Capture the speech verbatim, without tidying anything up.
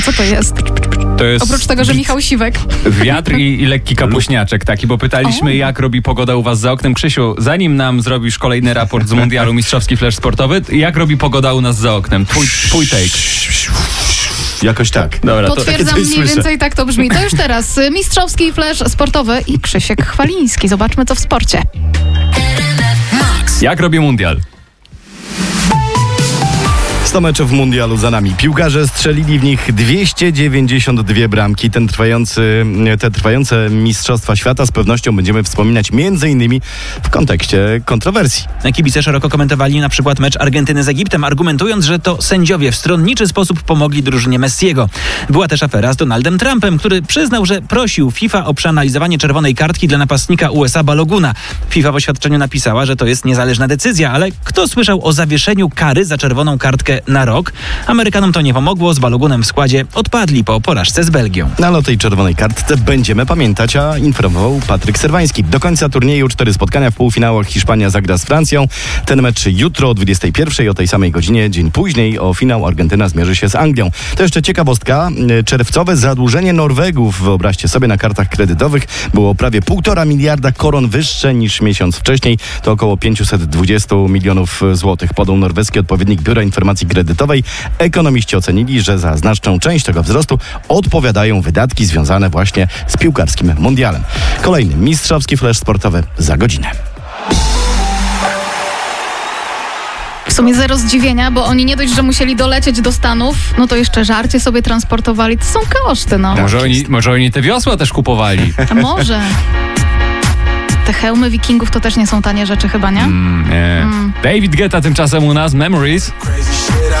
Co to jest? To jest Oprócz tego, że Michał Siwek. wiatr i, i lekki kapuśniaczek taki, bo pytaliśmy, O. jak robi pogoda u was za oknem. Krzysiu, zanim nam zrobisz kolejny raport z mundialu mistrzowski flash sportowy, jak robi pogoda u nas za oknem? Twój, twój take. Jakoś tak. Dobra, to Potwierdzam, coś mniej słyszę. więcej tak to brzmi. To już teraz y, mistrzowski flash sportowy i Krzysiek Chwaliński. Zobaczmy, co w sporcie. jak robi mundial? sto meczów mundialu za nami. Piłkarze strzelili w nich dwieście dziewięćdziesiąt dwie bramki. Ten trwający, te trwające Mistrzostwa Świata z pewnością będziemy wspominać między innymi w kontekście kontrowersji. Kibice szeroko komentowali na przykład mecz Argentyny z Egiptem, argumentując, że to sędziowie w stronniczy sposób pomogli drużynie Messiego. Była też afera z Donaldem Trumpem, który przyznał, że prosił FIFA o przeanalizowanie czerwonej kartki dla napastnika U S A Baloguna. FIFA w oświadczeniu napisała, że to jest niezależna decyzja, ale kto słyszał o zawieszeniu kary za czerwoną kartkę na rok? Amerykanom to nie pomogło, z Balogunem w składzie odpadli po porażce z Belgią. No, ale o tej czerwonej kartce będziemy pamiętać, a informował Patryk Serwański. Do końca turnieju cztery spotkania. W półfinałach Hiszpania zagra z Francją. Ten mecz jutro o dwudziestej pierwszej, o tej samej godzinie. Dzień później o finał Argentyna zmierzy się z Anglią. To jeszcze ciekawostka. Czerwcowe zadłużenie Norwegów, wyobraźcie sobie, na kartach kredytowych było prawie półtora miliarda koron wyższe niż miesiąc wcześniej. To około pięćset dwadzieścia milionów złotych. Podał norweski odpowiednik Biura Informacji Kredytowej. Ekonomiści ocenili, że za znaczną część tego wzrostu odpowiadają wydatki związane właśnie z piłkarskim mundialem. Kolejny mistrzowski flash sportowy za godzinę. W sumie zero zdziwienia, bo oni nie dość, że musieli dolecieć do Stanów, no to jeszcze żarcie sobie transportowali. To są koszty, no. Może oni, może oni te wiosła też kupowali. A może... Te hełmy wikingów to też nie są tanie rzeczy chyba, nie? Mm, nie. David Guetta tymczasem u nas, Memories.